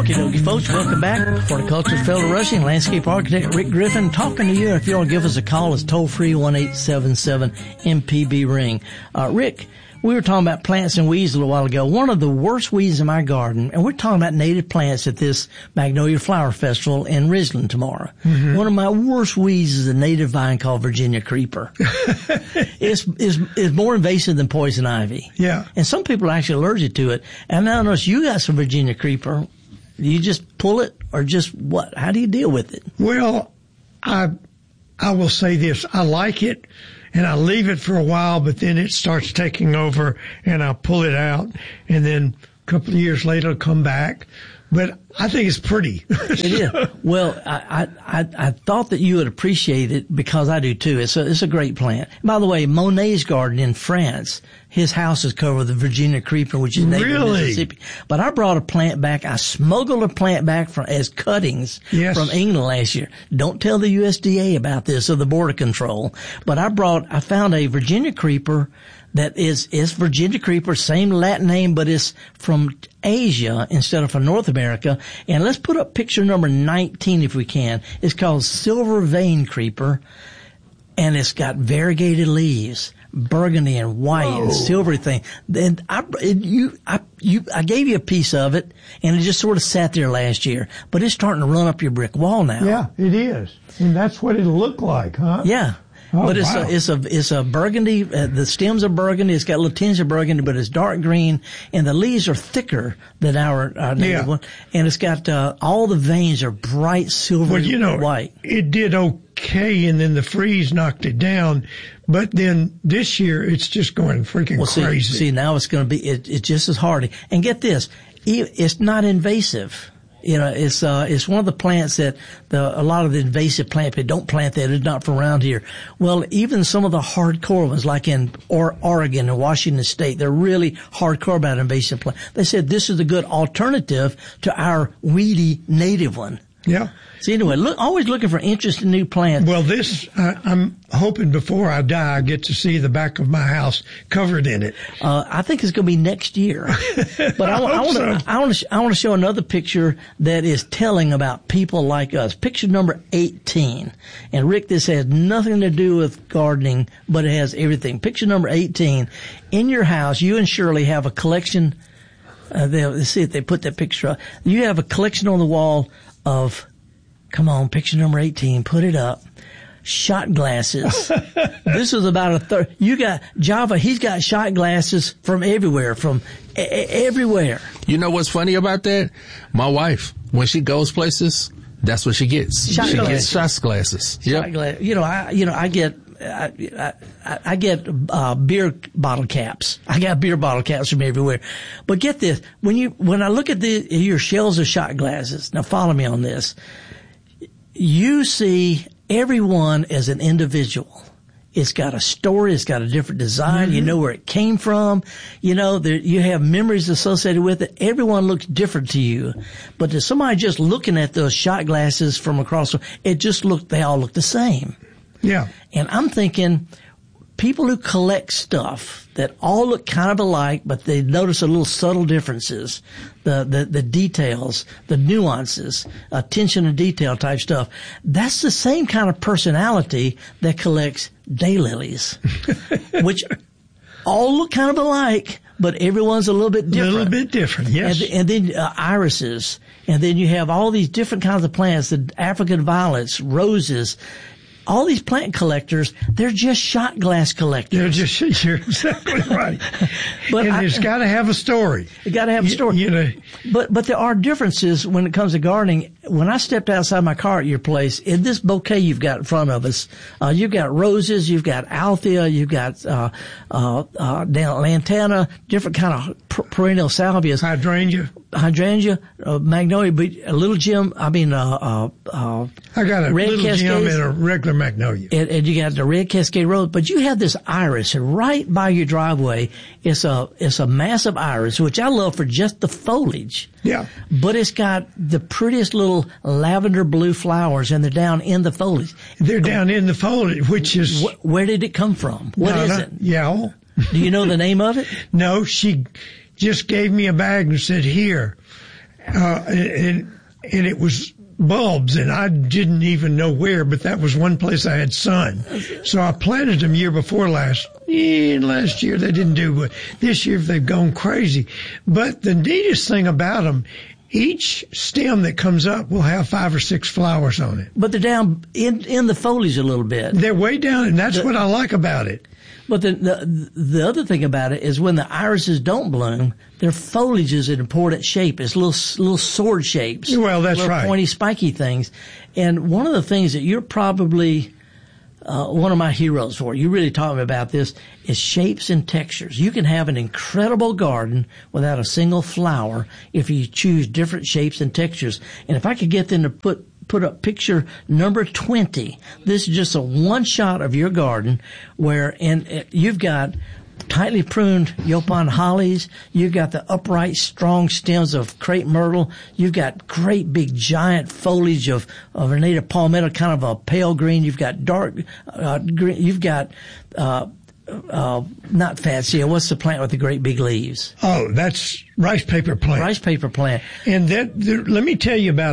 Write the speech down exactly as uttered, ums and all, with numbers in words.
Okie dokie, folks. Welcome back. Horticulturist Fellow Rushing, landscape architect Rick Griffin talking to you. If you want to give us a call, it's toll free one eight seven seven M P B ring. Uh, Rick, we were talking about plants and weeds a little while ago. One of the worst weeds in my garden, and we're talking about native plants at this Magnolia Flower Festival in Ridgeland tomorrow. Mm-hmm. One of my worst weeds is a native vine called Virginia creeper. it's, it's, it's more invasive than poison ivy. Yeah. And some people are actually allergic to it. And I notice you got some Virginia creeper. Do you just pull it or just what? How do you deal with it? Well, I, I will say this. I like it. And I leave it for a while, but then it starts taking over, and I pull it out, and then a couple of years later it'll come back. But I think it's pretty. It is. Well, I, I, I thought that you would appreciate it because I do too. It's a, it's a great plant. By the way, Monet's garden in France, his house is covered with the Virginia creeper, which is native really? to Mississippi. But I brought a plant back. I smuggled a plant back from, as cuttings yes. from England last year. Don't tell the U S D A about this or the Border Control. But I brought, I found a Virginia creeper that is, is Virginia creeper, same Latin name, but it's from Asia instead of from North America. And let's put up picture number nineteen if we can. It's called silver vein creeper, and it's got variegated leaves, burgundy and white Whoa. and silvery thing. And I, it, you, I, you, I gave you a piece of it, and it just sort of sat there last year. But it's starting to run up your brick wall now. Yeah, it is. And that's what it'll look like, huh? Yeah. Oh, but it's wow. a, it's a, it's a burgundy, uh, the stems are burgundy, it's got a little tinge of burgundy, but it's dark green, and the leaves are thicker than our, our native yeah. one, and it's got, uh, all the veins are bright silver well, you know, white. It did okay, and then the freeze knocked it down, but then this year it's just going freaking well, see, crazy. See, now it's gonna be, it, it's just as hardy. And get this, it's not invasive. You know, it's, uh, it's one of the plants that the, a lot of the invasive plant people don't plant that. It's not from around here. Well, even some of the hardcore ones, like in or, Oregon and Washington State, they're really hardcore about invasive plant. They said this is a good alternative to our weedy native one. Yeah. So anyway, look, always looking for interesting new plants. Well, this, I, I'm hoping before I die, I get to see the back of my house covered in it. Uh, I think it's going to be next year. But I, I want to, so. I want to, I want to show another picture that is telling about people like us. Picture number eighteen. And Rick, this has nothing to do with gardening, but it has everything. Picture number eighteen. In your house, you and Shirley have a collection. Uh, let's see if they put that picture up. You have a collection on the wall of, come on, picture number eighteen, put it up. Shot glasses. This is about a third. You got Java. He's got shot glasses from everywhere, from a- a- everywhere. You know what's funny about that? My wife, when she goes places, that's what she gets. Shot she glasses. gets shot glasses. Shot Yep. glass. You know, I you know I get I I, I get uh, beer bottle caps. I got beer bottle caps from everywhere. But get this: when you when I look at the your shelves of shot glasses, now follow me on this. You see everyone as an individual. It's got a story. It's got a different design. Mm-hmm. You know where it came from. You know, there, you have memories associated with it. Everyone looks different to you. But to somebody just looking at those shot glasses from across, it just looked, they all look the same. Yeah. And I'm thinking people who collect stuff that all look kind of alike, but they notice a little subtle differences, the, the, the details, the nuances, attention to detail type stuff. That's the same kind of personality that collects daylilies, which all look kind of alike, but everyone's a little bit different. A little bit different, yes. And, and then uh, irises, and then you have all these different kinds of plants, the African violets, roses. All these plant collectors, they're just shot glass collectors. They're just, you're exactly right. But and I, it's got to have a story. It got to have a story. You, you know. But, but there are differences when it comes to gardening. When I stepped outside my car at your place, in this bouquet you've got in front of us, uh, you've got roses, you've got althea, you've got, uh, uh, uh, lantana, different kind of per- perennial salvias. Hydrangea. Hydrangea, uh, magnolia, but a little gem, I mean, uh, uh, uh, I got a red little cascades, gem and a regular magnolia. And, and you got the red cascade rose, but you have this iris, and right by your driveway, it's a, it's a massive iris, which I love for just the foliage. Yeah. But it's got the prettiest little lavender blue flowers, and they're down in the foliage. They're down in the foliage, which is... Wh- where did it come from? What no, is no, it? Yeah. Do you know the name of it? No, she just gave me a bag and said, here. uh, and and it was bulbs, and I didn't even know where, but that was one place I had sun. So I planted them year before last. Yeah, last year they didn't do, but this year they've gone crazy. But the neatest thing about them, each stem that comes up will have five or six flowers on it. But they're down in in the foliage a little bit. They're way down, and that's the, what I like about it. But the, the the other thing about it is when the irises don't bloom, their foliage is an important shape. It's little little sword shapes. Well, that's little right. Pointy, spiky things. And one of the things that you're probably uh, one of my heroes for, you really taught me about this, is shapes and textures. You can have an incredible garden without a single flower if you choose different shapes and textures. And if I could get them to put put up picture number twenty. This is just a one shot of your garden where and you've got tightly pruned Yaupon hollies. You've got the upright, strong stems of crepe myrtle. You've got great big giant foliage of, of a native palmetto, kind of a pale green. You've got dark, uh, green. You've got, uh, Uh, not fatsia. What's the plant with the great big leaves? Oh, that's rice paper plant. Rice paper plant. And that, there, let me tell you about